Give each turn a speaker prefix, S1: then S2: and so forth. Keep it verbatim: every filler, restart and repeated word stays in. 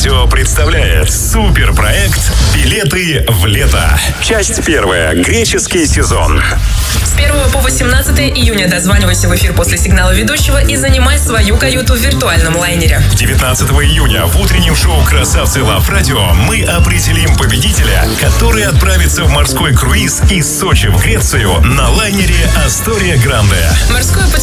S1: Радио представляет суперпроект «Билеты в лето». Часть первая. Греческий сезон.
S2: С первого по восемнадцатое июня дозванивайся в эфир после сигнала ведущего и занимай свою каюту в виртуальном лайнере.
S1: девятнадцатого июня в утреннем шоу «Красавцы Лав Радио» мы определим победителя, который отправится в морской круиз из Сочи в Грецию на лайнере «Астория Гранде».
S2: Морское